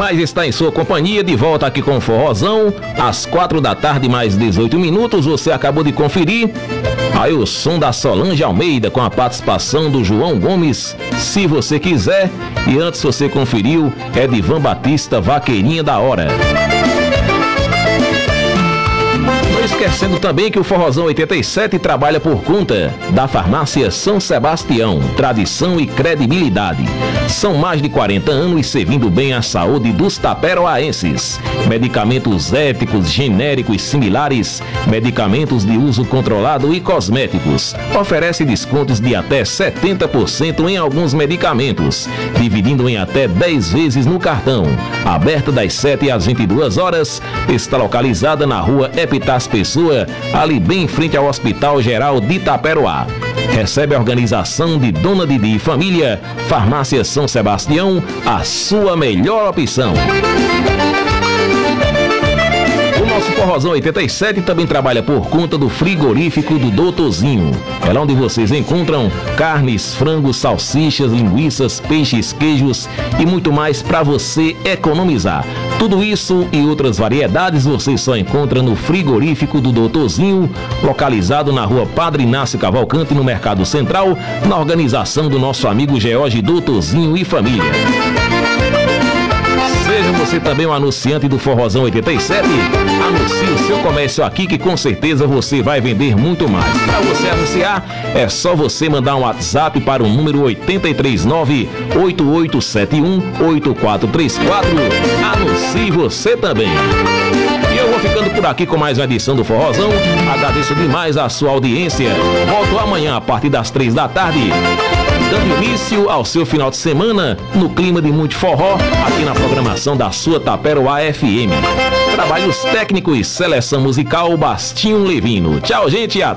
Demais está em sua companhia, de volta aqui com o Forrozão, às 4 da tarde, mais 18 minutos. Você acabou de conferir aí o som da Solange Almeida com a participação do João Gomes, Se Você Quiser. E antes você conferiu Edivan Batista, Vaqueirinha da Hora. Esquecendo também que o Forrozão 87 trabalha por conta da Farmácia São Sebastião, tradição e credibilidade. São mais de 40 anos servindo bem à saúde dos taperoaenses. Medicamentos éticos, genéricos similares, medicamentos de uso controlado e cosméticos. Oferece descontos de até 70% em alguns medicamentos, dividindo em até 10 vezes no cartão. Aberta das 7 às 22 horas, está localizada na rua Epitácio Pessoa, ali bem em frente ao Hospital Geral de Itaperoá. Recebe a organização de Dona Didi e Família. Farmácia São Sebastião, a sua melhor opção. O nosso Forrozão 87 também trabalha por conta do frigorífico do Doutorzinho. É lá onde vocês encontram carnes, frangos, salsichas, linguiças, peixes, queijos e muito mais para você economizar. Tudo isso e outras variedades você só encontra no frigorífico do Doutorzinho, localizado na rua Padre Inácio Cavalcante, no Mercado Central, na organização do nosso amigo George Doutorzinho e Família. Seja você também um anunciante do Forrozão 87, anuncie o seu comércio aqui que com certeza você vai vender muito mais. Para você anunciar, é só você mandar um WhatsApp para o número 839-8871-8434. Anuncie você também. E eu vou ficando por aqui com mais uma edição do Forrozão. Agradeço demais a sua audiência. Volto amanhã a partir das 3 da tarde. Dando início ao seu final de semana no clima de muito forró, aqui na programação da sua Taperoá FM. Trabalhos técnicos, seleção musical, Bastinho Levino. Tchau, gente.